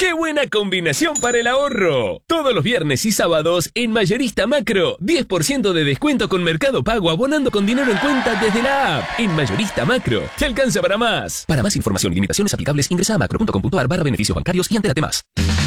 ¡Qué buena combinación para el ahorro! Todos los viernes y sábados en Mayorista Macro, 10% de descuento con Mercado Pago abonando con dinero en cuenta desde la app. En Mayorista Macro, te alcanza para más. Para más información y limitaciones aplicables, ingresa a macro.com.ar/beneficios bancarios y entérate más.